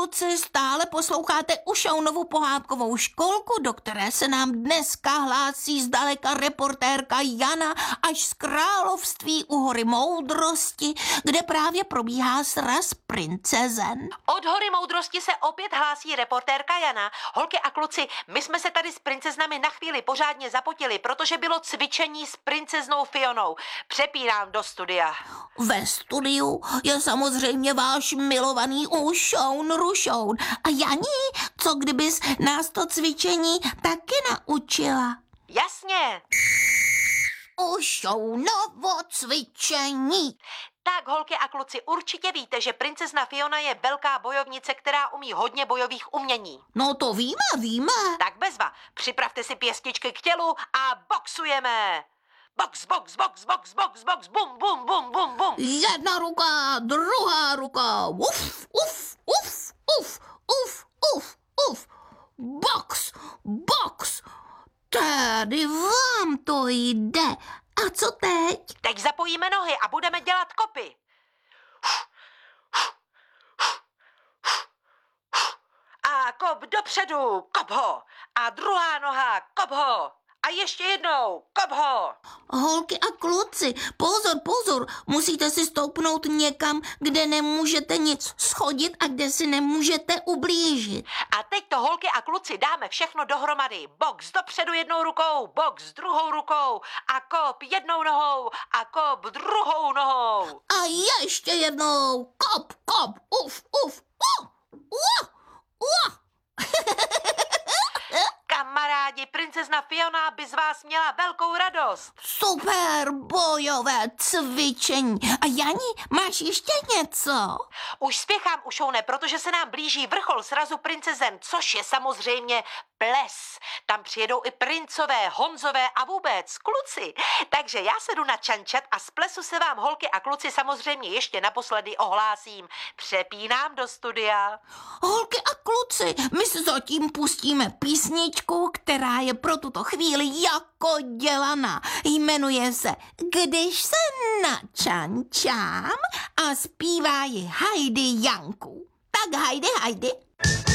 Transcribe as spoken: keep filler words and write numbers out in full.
kluci, stále posloucháte Ušounovu pohádkovou školku, do které se nám dneska hlásí zdaleka reportérka Jana až z království u hory moudrosti, kde právě probíhá sraz princezen. Od hory moudrosti se opět hlásí reportérka Jana. Holky a kluci, my jsme se tady s princeznami na chvíli pořádně zapotili, protože bylo cvičení s princeznou Fionou. Přepínám do studia. Ve studiu je samozřejmě váš milovaný Ušoun Rušoun. A Jani, co kdybys nás to cvičení taky naučila? Jasně. Ušounovo cvičení. Tak, holky a kluci, určitě víte, že princezna Fiona je velká bojovnice, která umí hodně bojových umění. No to víme, víme. Tak bezva, připravte si pěstičky k tělu a boxujeme. Box, box, box, box, box, box, bum, bum, bum, bum, bum. Jedna ruka, druhá ruka. Uf, uf, uf, uf, uf, uf, uf. Box, box. Tady vám to jde. A co teď? Teď zapojíme nohy a budeme dělat kopy. A kop dopředu, kop ho. A druhá noha, kop ho. A ještě jednou, kop ho. Holky a kluci, pozor, pozor, musíte si stoupnout někam, kde nemůžete nic schodit a kde si nemůžete ublížit. A teď to, holky a kluci, dáme všechno dohromady. Box dopředu jednou rukou, box druhou rukou a kop jednou nohou a kop druhou nohou. A ještě jednou, kop, kop, uf, uf, uf, uf, uf. Kamarádi, princezna Fiona by z vás měla velkou radost. Super bojové cvičení. A Jani, máš ještě něco? Už spěchám, Ušoune, protože se nám blíží vrchol srazu princezen, což je samozřejmě ples. Tam přijedou i princové, Honzové a vůbec kluci. Takže já se jdu načančat a z plesu se vám, holky a kluci, samozřejmě ještě naposledy ohlásím. Přepínám do studia. Holky a kluci, my si zatím pustíme písničku, která je pro tuto chvíli jako dělaná. Jmenuje se Když se načančám a zpívá ji Heidi Janku. Tak Heidi, Heidi.